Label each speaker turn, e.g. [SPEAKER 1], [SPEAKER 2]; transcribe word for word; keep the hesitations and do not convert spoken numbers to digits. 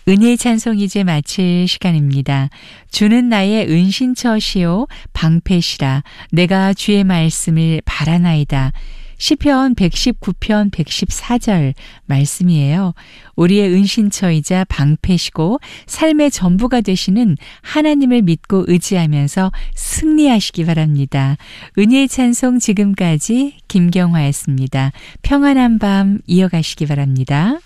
[SPEAKER 1] 은혜의 찬송 이제 마칠 시간입니다. 주는 나의 은신처시요 방패시라. 내가 주의 말씀을 바라나이다. 시편 백십구 편 백십사 절 말씀이에요. 우리의 은신처이자 방패시고 삶의 전부가 되시는 하나님을 믿고 의지하면서 승리하시기 바랍니다. 은혜의 찬송 지금까지 김경화였습니다. 평안한 밤 이어가시기 바랍니다.